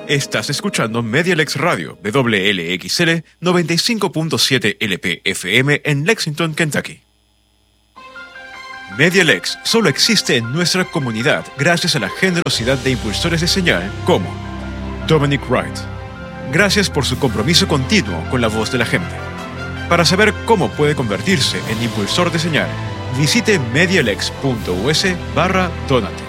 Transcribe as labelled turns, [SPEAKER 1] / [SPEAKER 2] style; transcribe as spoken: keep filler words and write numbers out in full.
[SPEAKER 1] Estás escuchando Medialex Radio, W L X L noventa y cinco punto siete L P F M en Lexington, Kentucky. Medialex solo existe en nuestra comunidad gracias a la generosidad de impulsores de señal como Dominic Wright. Gracias por su compromiso continuo con la voz de la gente. Para saber cómo puede convertirse en impulsor de señal, visite medialex punto u s barra donate.